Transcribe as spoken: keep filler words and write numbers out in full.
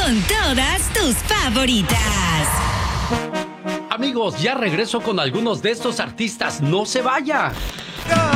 con todas tus favoritas. Amigos, ya regreso con algunos de estos artistas. ¡No se vaya!